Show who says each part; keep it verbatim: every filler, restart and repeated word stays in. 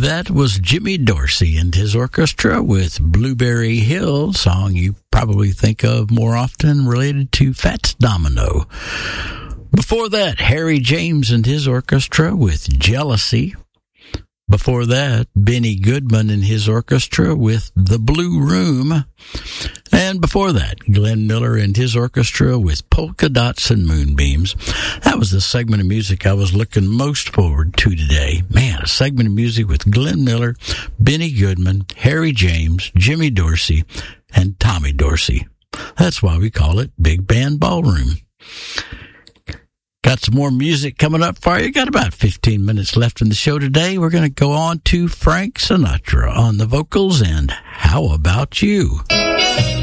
Speaker 1: That was Jimmy Dorsey and his orchestra with Blueberry Hill, song you probably think of more often related to Fats Domino. Before that, Harry James and his orchestra with Jealousy. Before that, Benny Goodman and his orchestra with The Blue Room. And before that, Glenn Miller and his orchestra with Polka Dots and Moonbeams. That was the segment of music I was looking most forward to today. Man, a segment of music with Glenn Miller, Benny Goodman, Harry James, Jimmy Dorsey, and Tommy Dorsey. That's why we call it Big Band Ballroom. Got some more music coming up for you. Got about fifteen minutes left in the show today. We're going to go on to Frank Sinatra on the vocals and How About You?